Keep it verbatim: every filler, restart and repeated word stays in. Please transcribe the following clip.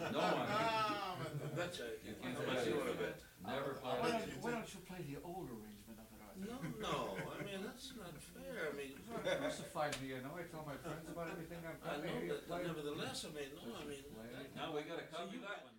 No one. Ah, but that's it. You can't How say much that. you wanna bet? Never Why play. don't, why don't you play the old arrangement of it, Arthur? No, no, I mean, that's not fair, I mean, You crucified me, you know, I tell my friends about everything I've I done. I hear know, you but play. nevertheless, I mean, no, I mean. Play. that- Now we gotta See, copy you that got- one.